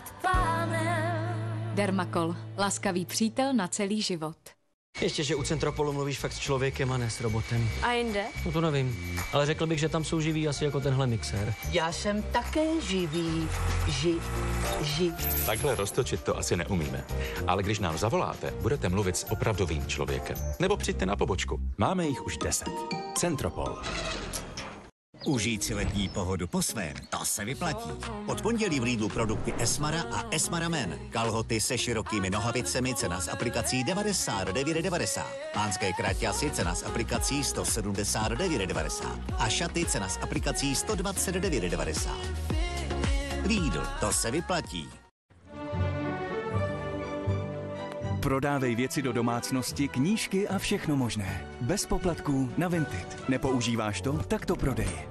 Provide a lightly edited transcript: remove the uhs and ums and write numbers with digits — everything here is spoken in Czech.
nad pánem. Dermakol. Laskavý přítel na celý život. Ještě, že u Centropolu mluvíš fakt s člověkem a ne s robotem. A jinde? No to nevím, ale řekl bych, že tam jsou živí asi jako tenhle mixér. Já jsem také živý. Takhle roztočit to asi neumíme. Ale když nám zavoláte, budete mluvit s opravdovým člověkem. Nebo přijďte na pobočku. Máme jich už 10. Centropol. Užít si letní pohodu po svém, to se vyplatí. Od pondělí v Lidlu produkty Esmara a Esmara Men. Kalhoty se širokými nohavicemi, cena z aplikací 99,90. Pánské kraťasy, cena z aplikací 179,90. A šaty, cena z aplikací 129,90. Lidl, to se vyplatí. Prodávej věci do domácnosti, knížky a všechno možné. Bez poplatků na Vinted. Nepoužíváš to? Tak to prodej.